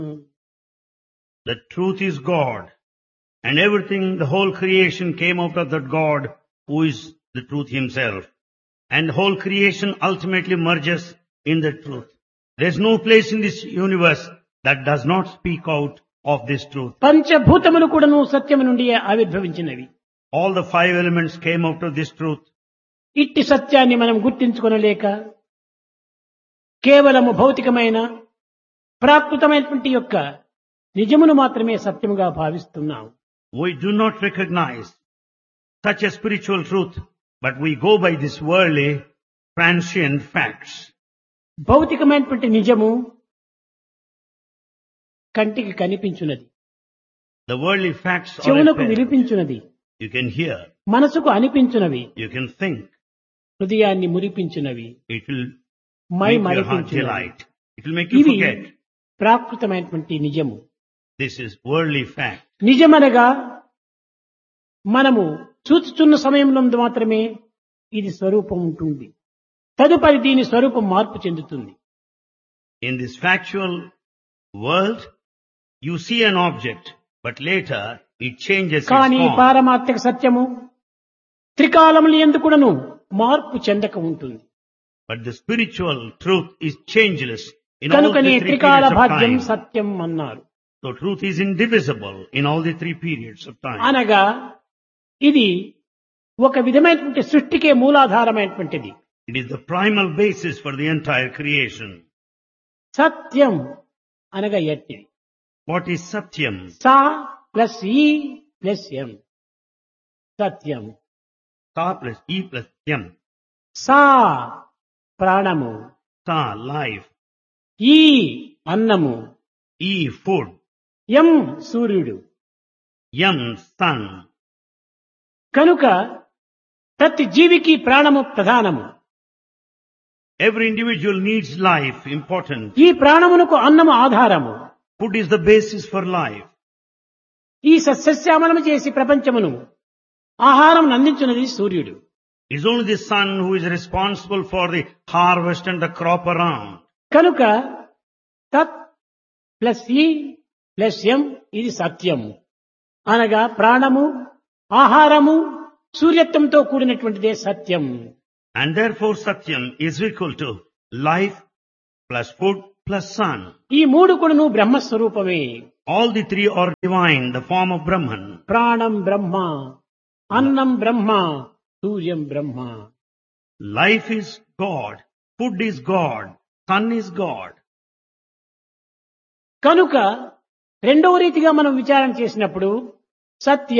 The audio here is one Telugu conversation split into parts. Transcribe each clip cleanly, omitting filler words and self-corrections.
The truth is God. And everything, the whole creation came out of that God who is the truth himself. And the whole creation ultimately merges in the truth. There's no place in this universe that does not speak out of this truth. పంచభూతములు కూడాను సత్యము నుండి ఆవిర్భవించినవి. All the five elements came out of this truth. ఇట్టి సత్యాన్ని మనం గుర్తించుకొనలేక కేవలము భౌతికమైన ప్రాకృతమైనటువంటి యొక్క నిజమును మాత్రమే సత్యముగా భావిస్తున్నాం. We do not recognize such a spiritual truth, but we go by this worldly, transient facts. భౌతికమైనటువంటి నిజము కంటికి కనిపించున్నది, The worldly facts are చెవులకు apparent. వినిపించున్నది, You can hear, మనసుకు అనిపించునవి, you can think. హృదయాన్ని మురిపించునవి, It will my make your heart మరిపించునవి. delight. It will make you ఇవి forget. ప్రాకృతమైనటువంటి నిజము. This is worldly fact. నిజమనగా మనము చూచుచున్న సమయంలో మాత్రమే ఇది స్వరూపం ఉంటుంది. తదుపరి దీని స్వరూపం మార్పు చెందుతుంది. In this factual world, you see an object, but later it changes its కానీ form. పారమార్థిక సత్యము త్రికాలములు ఎందుకును మార్పు చెందక ఉంటుంది. But the spiritual truth is changeless in all the కనుకనే three త్రికాల periods of భాగ్యం time. సత్యం అన్నారు. So truth is indivisible in all the three periods of time. అనగా ఇది ఒక విధమైనటువంటి సృష్టికే మూలాధారమైనటువంటిది. It is the primal basis for the entire creation. సత్యం అనగా ఎట్టిది. What is Satyam? Saw plus ఈ ప్లస్ ఎం సత్యం. Sa plus E plus Yam. సా ప్రాణము, Sa, life. ఈ అన్నము, E, food. ఎం సూర్యుడు. Yam, sun. కనుక ప్రతి జీవికి ప్రాణము ప్రధానము. Every individual needs life, important. ఈ ప్రాణమునకు అన్నము ఆధారము. Food is the basis for life. ఈ సస్యశ్యామలము చేసి ప్రపంచమును ఆహారం అందించున్నది సూర్యుడు. It's only the sun who is responsible for the harvest and the crop around. కనుక తత్ ప్లస్ ఈ ప్లస్ ఎం ఇది సత్యము. అనగా ప్రాణము, ఆహారము, సూర్యత్వంతో కూడినటువంటిదే సత్యం. And therefore Satyam is equal to life plus food plus sun. ఈ మూడు కూడాను బ్రహ్మస్వరూపమే. All the three are divine, the form of Brahman. ప్రాణం బ్రహ్మ, అన్నం బ్రహ్మ, సూర్యం బ్రహ్మ. Life is God, food is God, sun is God. కనుక రెండవ రీతిగా మనం విచారణ చేసినప్పుడు సత్య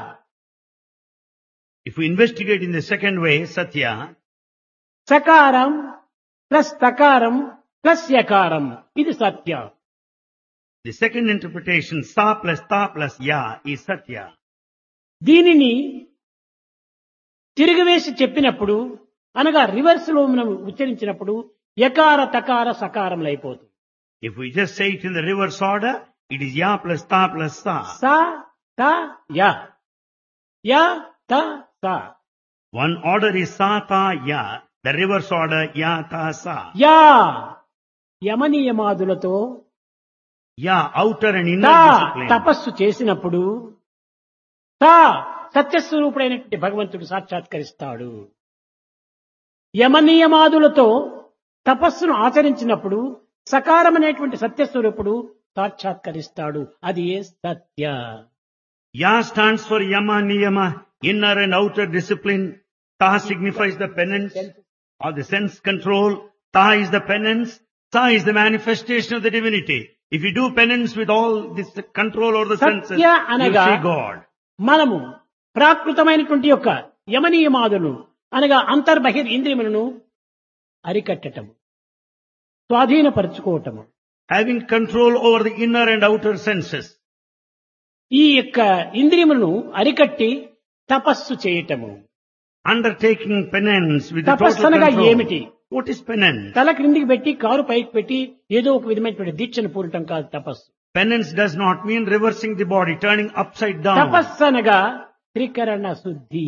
If we investigate in the second way, Satya, సకారం plus తకారం plus యకారం ఇది సత్య. the second interpretation, Sa plus Ta plus Ya is Satya. దీనిని తిరిగివేసి చెప్పినప్పుడు అనగా రివర్స్ లో మనం ఉచ్చరించినప్పుడు యకార తకార సకారములు అయిపోతుంది. If we just say it in the reverse order, it is Ya plus Ta plus Sa. సా త యా, యా త సా. One order is Sa Ta Ya, the reverse order Ya Ta Sa. Yeah యమనియమాదులతో, Ya, outer and తా inner discipline. తపస్సు చేసినప్పుడు, తా సత్యస్వరూపుడైనటువంటి భగవంతుడు సాక్షాత్కరిస్తాడు. యమనియమాదులతో తపస్సును ఆచరించినప్పుడు సకారమనేటువంటి సత్యస్వరూపుడు సాక్షాత్కరిస్తాడు. అది ఏ సత్య. Ya stands for Yama, Niyama, inner and outer discipline. Ta signifies the penance or the sense control. Ta is the penance. Sa is the manifestation of the divinity. If you do penance with all this control over the senses, Satya you అనగా see God. మనము ప్రాకృతమైనటువంటి యొక్క యమనీయమాదులు అనగా అంతర్బహిర్ ఇంద్రియములను అరికట్టటము, స్వాధీనపరచుకోవటము. Having control over the inner and outer senses. ఈ యొక్క ఇంద్రియములను అరికట్టి తపస్సు చేయటము. Undertaking penance with the తపస్సు total అనగా control. ఏమిటి? What is penance? తల క్రిందికి పెట్టి కారు పైకి పెట్టి ఏదో ఒక విధమైనటువంటి దీక్షను పూరటం కాదు తపస్సు. Penance does not mean reversing the body, turning upside down. తపస్సు అనగా త్రికరణ శుద్ధి.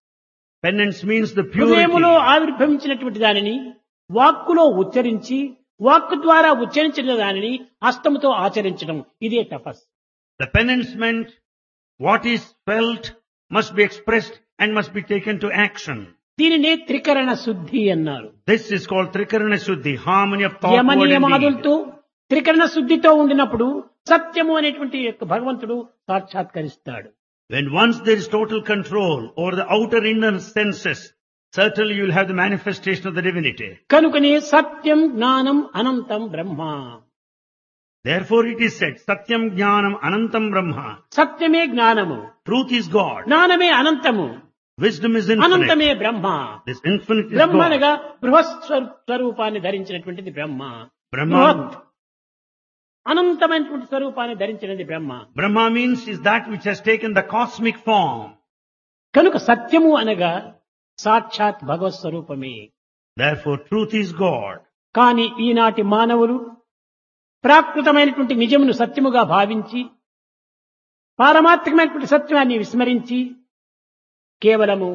Penance means the హృదయములో purity. ఆవిర్భవించినటువంటి దానిని వాక్కులో ఉచ్చరించి వాక్కు ద్వారా ఉచ్చరించిన దానిని హస్తముతో ఆచరించడం ఇదే తపస్సు. The penance, what is felt, must be expressed and must be taken to action. దీనినే త్రికరణ శుద్ధి అన్నారు. This is called Trikarana Shuddhi, harmony of thought, Yama word and deed. నియమాదులతో త్రికరణ శుద్ధితో ఉండినప్పుడు సత్యము అనేటువంటి యొక్క భగవంతుడు సాక్షాత్కరిస్తాడు. When once there is total control over the outer inner senses, certainly you will have the manifestation of the divinity. కనుకనే సత్యం జ్ఞానం అనంతం బ్రహ్మ. Therefore it is said, Satyam Jnanam Anantam Brahma. సత్యమే జ్ఞానము, Truth is God. జ్ఞానమే అనంతము, Wisdom is infinite. అనంతమే Brahma. This infinite is Brahma God. అనగా బృహత్ స్వరూపాన్ని ధరించినటువంటిది బ్రహ్మ. Brahma, బృహత్ అనంతమైనటువంటి స్వరూపాన్ని ధరించినది బ్రహ్మ. Brahma means is that which has taken the cosmic form. కనుక సత్యము అనగా సాక్షాత్ భగవత్ స్వరూపమే. Therefore truth is God. కానీ ఈనాటి మానవులు ప్రాకృతమైనటువంటి నిజమును సత్యముగా భావించి పారమార్థికమైనటువంటి సత్యాన్ని విస్మరించి కేవలము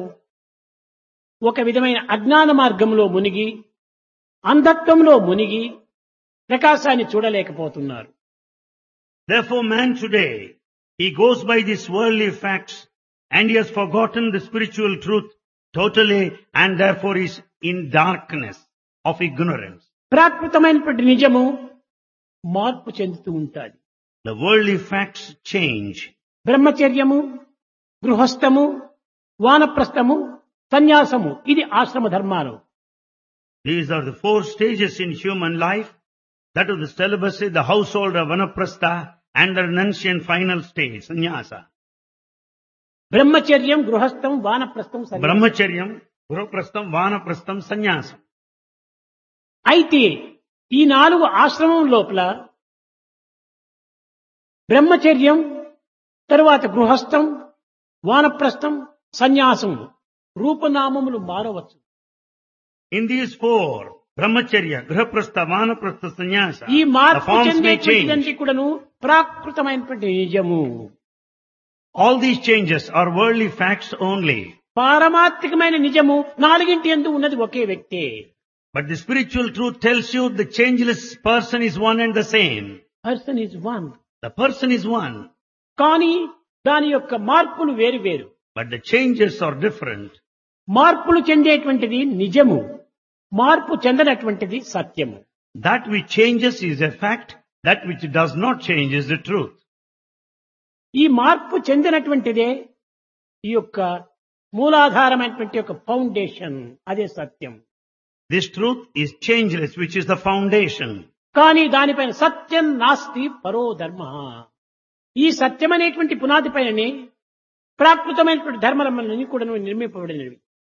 ఒక విధమైన అజ్ఞాన మార్గంలో మునిగి అంధత్వంలో మునిగి ప్రకాశాన్ని చూడలేకపోతున్నారు. Therefore man today, he goes by these worldly facts and he has forgotten the spiritual truth totally and therefore is in darkness of ignorance. ప్రాకృతమైనటువంటి నిజము మార్పు చెందుతూ ఉంటాది. The worldly facts change. బ్రహ్మచర్యము, గృహస్థము, వానప్రస్థము, సన్యాసము ఇది ఆశ్రమ ధర్మాలు. These are the 4 stages in human life. That is the celibacy, the household of vanaprastha and the renunciation final stage, sannyasa. బ్రహ్మచర్యం, గృహస్థం, వానప్రస్థం, సన్యాసం. Brahmacharyam, Guruprastham, Vanaprastham, Sannyasam. అయితే ఈ 4 ఆశ్రమం లోపల బ్రహ్మచర్యం, తరువాత గృహస్థం, వానప్రస్థం, సన్యాసం రూపనామములు మారవచ్చు. In these 4, Brahmacharya, Grihaprastha, Vanaprastha, Sannyasa, ఈ the మార్పు forms may చెందేటువంటిదంతా change. కూడాను ప్రాకృతమైనటువంటి నిజము. All these changes are worldly facts only. పారమార్థికమైన నిజము 4 యందు ఉన్నది ఒకే వ్యక్తే. But the spiritual truth tells you the changeless person is one and the same. Person is one. The person is one, కానీ దాని యొక్క మార్పులు వేరు వేరు. but the changes are different. మార్పులు చెందేటువంటిది నిజము, మార్పు చెందనటువంటిది సత్యము. That which changes is a fact, that which does not change is the truth. ఈ మార్పు చెందినటువంటిదే ఈ యొక్క మూలాధారమైనటువంటి యొక్క ఫౌండేషన్, అదే సత్యం. This truth is changeless, which is the foundation. కానీ దానిపైన సత్యం నాస్తి పరో ధర్మ. ఈ సత్యం అనేటువంటి పునాది పైననే ప్రాకృతమైనటువంటి ధర్మలన్నీ కూడా నిర్మింపబడినవి.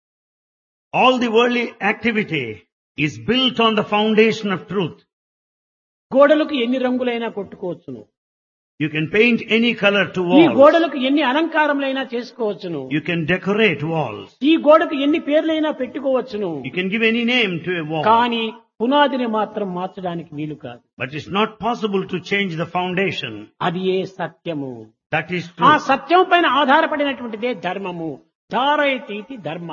All the worldly activity is built on the foundation of truth. గోడలకు ఎన్ని రంగులైనా కొట్టుకోవచ్చును, You can paint any color to ఈ walls. గోడలకు ఎన్ని అలంకారములైనా చేసుకోవచ్చును, You can decorate walls. ఈ గోడకు ఎన్ని పేర్లైనా పెట్టుకోవచ్చును. You can give any name to a wall. కానీ పునాదిని మాత్రం మార్చడానికి వీలు కాదు. But it's not possible to change the foundation. అది ఏ సత్యము. That is ఆ truth. సత్యం పైన ఆధారపడినటువంటిదే ధర్మము. ధారయతీతి ధర్మ.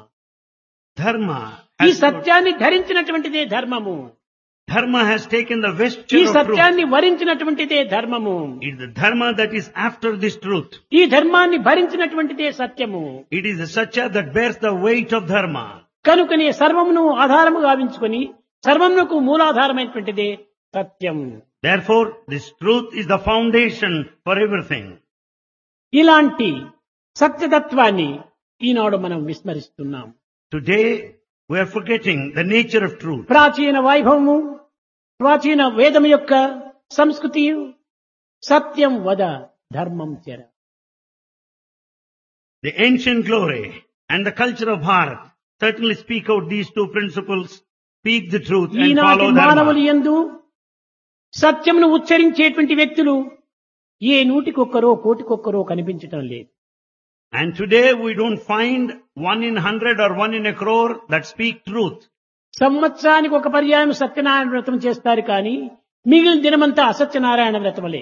Dharma ఈ has, సత్యాన్ని ధరించినటువంటిదే ధర్మము. dharma has taken the ఈ vesture of truth. సత్యాన్ని వరించినటువంటిదే ధర్మము. It is the dharma that is after this truth. ఈ ధర్మాన్ని భరించినటువంటిదే సత్యము. It is the satya that bears the weight of dharma. కనుకనే సర్వమును ఆధారము గావించుకొని సర్వమునకు మూలాధారమైనటువంటిదే సత్యం. Therefore, this truth is the foundation for everything. ఇలాంటి సత్యతత్వాన్ని ఈనాడు మనం విస్మరిస్తున్నాం. Today, we are forgetting the nature of truth. ప్రాచీన వైభవము, ప్రాచీన వేదం యొక్క సంస్కృతి సత్యం వద ధర్మం చెర. The ancient glory and the culture of Bharat certainly speak out these 2 principles, speak the truth and ఈనాటి follow మానవులు dharma. యందు సత్యమును ఉచ్చరించేటువంటి వ్యక్తులు ఏ నూటికొక్కరో కోటికొక్కరో కనిపించటం లేదు. And today we don't find 1 in 100 or 1 in a crore that speak truth. సంవత్సరానికి ఒక పర్యాయం సత్యనారాయణ వ్రతం చేస్తారు కానీ మిగిలిన దినమంతా అసత్యనారాయణ వ్రతములే.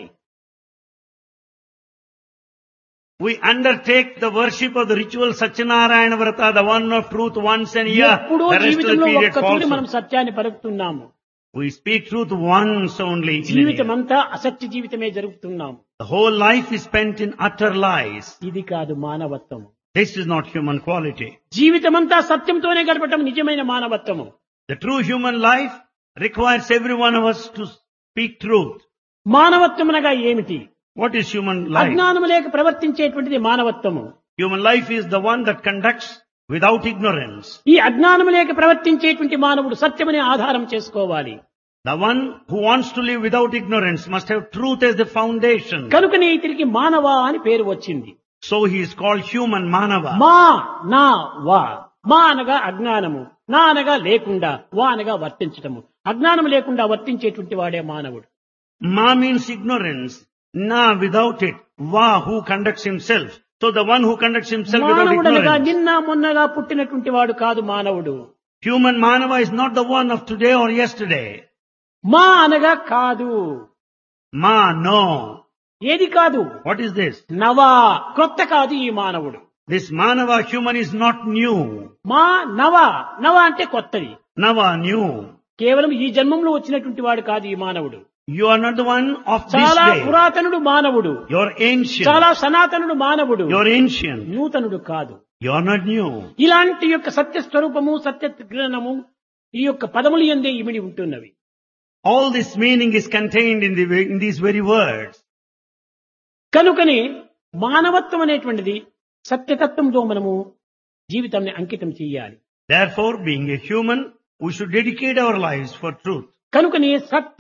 We undertake the worship of the ritual Satyanarayana Vrata, the one of truth once a year. ఎప్పుడో The rest of the జీవితంలో period ఒక్కతూరి మనం falsehood. సత్యాన్ని పలుకుతున్నాము. We speak truth once only. in a జీవితం year. అంతా అసత్య జీవితమే జరుపుతున్నాం. The whole life is spent in utter lies. ఇది కాదు మానవత్వం. This is not human quality. జీవితమంతా సత్యంతోనే గడపటం నిజమైన మానవత్వము. The true human life requires every one of us to speak truth. మానవత్వం అనగా ఏమిటి? What is human life? అజ్ఞానము లేక ప్రవర్తించేటువంటిది మానవత్వము. Human life is the one that conducts without ignorance. ఈ అజ్ఞానము లేక ప్రవర్తించేటువంటి మానవుడు సత్యమనే ఆధారం చేసుకోవాలి. The one who wants to live without ignorance must have truth as the foundation. కనుకనే ఇతనికి మానవ అని పేరు వచ్చింది. So he is called human Manava. మా నా వా. మా అనగా అజ్ఞానము, నా అనగా లేకుండా, వా అనగా వర్తించటము. అజ్ఞానం లేకుండా వర్తించేటువంటి వాడే మానవుడు. Ma means ignorance. Na without it. Va who conducts himself. So the one who conducts himself without మానవుడనగా ignorance. నిన్న మొన్నగా పుట్టినటువంటి వాడు కాదు మానవుడు. Human Manava is not the one of today or yesterday. మా అనగా కాదు. Ma, no. ఏది కాదు? What is this? నవా, క్రొత్త కాదు ఈ మానవుడు. This Manava human is not new. మా నవా, నవ అంటే కొత్తది. Nava, new. కేవలం ఈ జన్మంలో వచ్చినటువంటి వాడు కాదు ఈ మానవుడు. You are not the one of this చాలా day. పురాతనుడు మానవుడు, You're ancient. చాలా సనాతనుడు మానవుడు, You're ancient. నూతనుడు కాదు. You're not new. ఇలాంటి యొక్క సత్య స్వరూపము, సత్య జ్ఞానము ఈ యొక్క పదములు యందే ఇమిడి ఉంటున్నవి. All this meaning is contained in these very words. కనుకనే మానవత్వం అనేటువంటిది సత్యతత్వంతో మనము జీవితాన్ని అంకితం చేయాలి. Therefore, being a human, we should dedicate our lives for truth. కనుకనే సత్,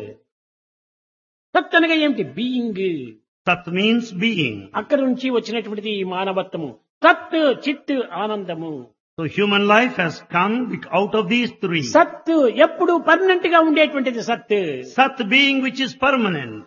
సత్ అనగా ఏమిటి? బీయింగ్. Sat means being. అక్కడి నుంచి వచ్చినటువంటిది ఈ మానవత్వము. సత్, చిత్, ఆనందము. So human life has come out of these three. సత్ ఎప్పుడు పర్మనెంట్ గా ఉండేటువంటిది సత్. Sat being which is permanent.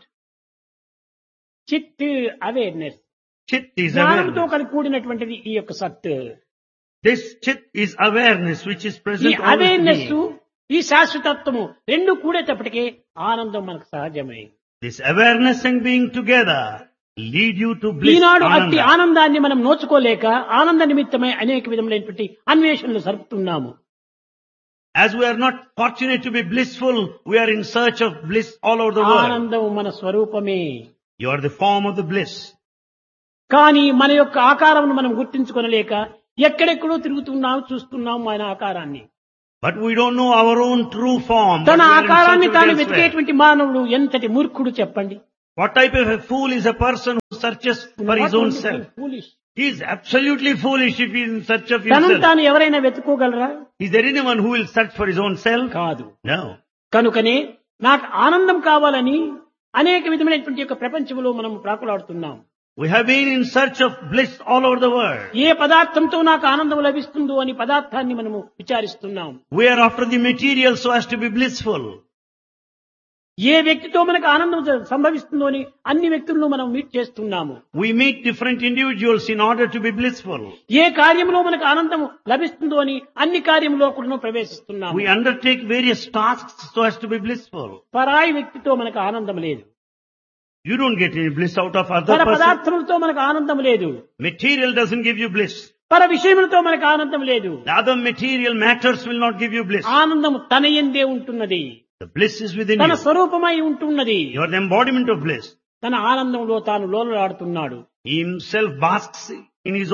చిత్ అవేర్నెస్, Chit is జ్ఞానంతో awareness. కలిసి కూడినటువంటిది ఈ యొక్క సత్. This chit is awareness which is ఈ present always అవేర్నెస్, being. ఈ శాశ్వతత్వము రెండు కూడేటప్పటికే ఆనందం మనకు సహజమే. This awareness and being together lead you to bliss. ఈనాడు అట్టి Ananda. ఆనందాన్ని మనం నోచుకోలేక ఆనంద నిమిత్తమై అనేక విధములైనటువంటి అన్వేషణలు జరుపుతున్నాము. As we are not fortunate to be blissful, we are in search of bliss all over the world. ఆనందం మన స్వరూపమే. You are the form of the bliss. కానీ మన యొక్క ఆకారం మనం గుర్తించుకొనలేక ఎక్కడెక్కడో తిరుగుతున్నాం, చూస్తున్నాం మన ఆకారాన్ని. But we don't know our own true form. తన but we are in ఆకారాన్ని search of తాను it elsewhere. వెతికేటువంటి మానవుడు ఎంతటి మూర్ఖుడు చెప్పండి. What type of a fool is a person who searches for his own self? Foolish. He is absolutely foolish if he is in search of తనను himself. తాను ఎవరైనా వెతుకోగలరా? Is there anyone who will search for his own self? కాదు. No. కనుకనే నాకు ఆనందం కావాలని అనేక విధమైనటువంటి యొక్క ప్రపంచంలో మనం ప్రాకులాడుతున్నాం. We have been in search of bliss all over the world. ఏ పదార్థంతో నాకు ఆనందం లభిస్తుందో అని పదార్థాన్ని మనము విచారిస్తున్నాం. We are after the material so as to be blissful. ఏ వ్యక్తితో మనకు ఆనందం సంభవిస్తుందో అని అన్ని వ్యక్తులను మనం మీట్ చేస్తున్నాము. We meet different individuals in order to be blissful. ఏ కార్యంలో మనకు ఆనందం లభిస్తుందో అని అన్ని కార్యంలో కూడా ప్రవేశిస్తున్నాము. We undertake various tasks so as to be blissful. పరాయి వ్యక్తితో మనకు ఆనందం లేదు. You don't get any bliss out of other పర person. పదార్థములతో మనకు ఆనందం లేదు. Material doesn't give you bliss. పర విషయములతో మనకు ఆనందం లేదు. The other material matters will not give you bliss. ఆనందం తన యందే ఉంటున్నది. The bliss is within తన you. స్వరూపమై ఉంటున్నది. You are the embodiment of bliss. తన ఆనందంలో తాను లోలలాడుతున్నాడు. He himself basks in his